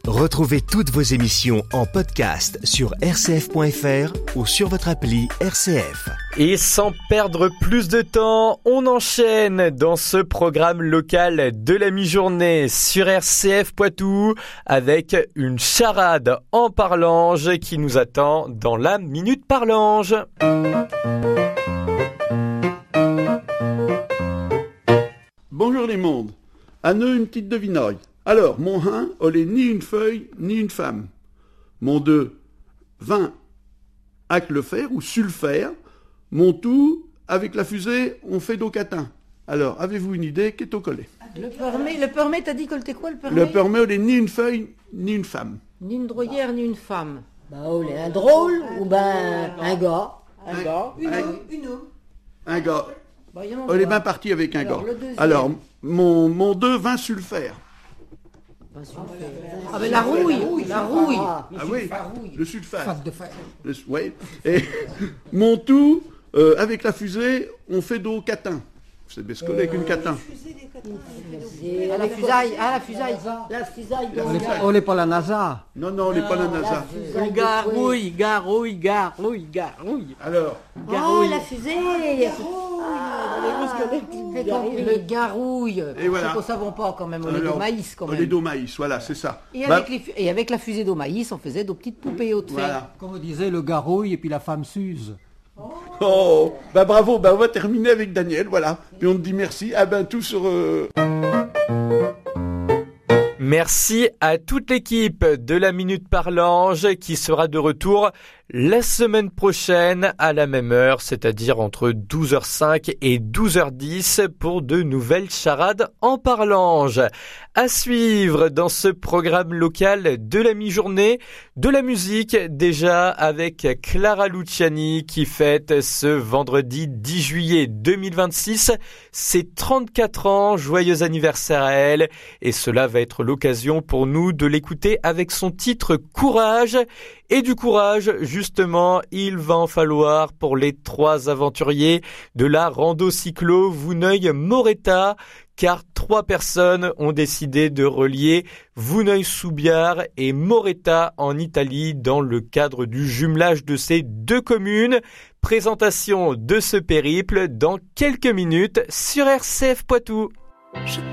Retrouvez toutes vos émissions en podcast sur rcf.fr ou sur votre appli RCF. Et sans perdre plus de temps, on enchaîne dans ce programme local de la mi-journée sur RCF Poitou avec une charade en parlange qui nous attend dans la Minute Parlange. Bonjour les mondes. À nous une petite devinoille. Alors, mon 1, olé ni une feuille, ni une femme. Mon 2, 20, avec le fer ou sulfère. Mon tout, avec la fusée, on fait d'ocatin. Alors, avez-vous une idée qu'est au collet? Le permet, t'as dit que c'était quoi le permet? Le permet, olé ni une feuille, ni une femme. Ni une drôlière, ni une femme. Olé, un drôle ou un gars? Un gars. On est bien parti avec un gars. le deuxième. Alors, mon 2, 20 sulfère. Ah ben la rouille. Ah oui, le sulfate. Oui. Et mon tout, avec la fusée, on fait d'ocatin. C'est bescolé avec une catin. La fusaille. La fusaille. On n'est pas la NASA. Non, on n'est pas la NASA. Garouille. Alors, La fusée. Le garouille. Et voilà. C'est qu'on ne savons pas quand même, au lait de maïs quand même. lait d'eau maïs, voilà, c'est ça. Et avec la fusée d'eau maïs, on faisait nos petites poupées hautes fer. Voilà. Comme on disait, le garouille et puis la femme s'use. Oh, bravo, on va terminer avec Daniel, voilà. Puis on te dit merci, tout sur... Merci à toute l'équipe de la Minute Parlange qui sera de retour la semaine prochaine à la même heure, c'est-à-dire entre 12h05 et 12h10 pour de nouvelles charades en parlange. À suivre dans ce programme local de la mi-journée, de la musique déjà avec Clara Luciani qui fête ce vendredi 10 juillet 2026 ses 34 ans. Joyeux anniversaire à elle et cela va être l'occasion pour nous de l'écouter avec son titre Courage. Et du courage, justement, il va en falloir pour les 3 aventuriers de la rando cyclo Vouneuil-Moretta, car 3 personnes ont décidé de relier Vouneuil-sous-Biard et Moretta en Italie dans le cadre du jumelage de ces 2 communes. Présentation de ce périple dans quelques minutes sur RCF Poitou.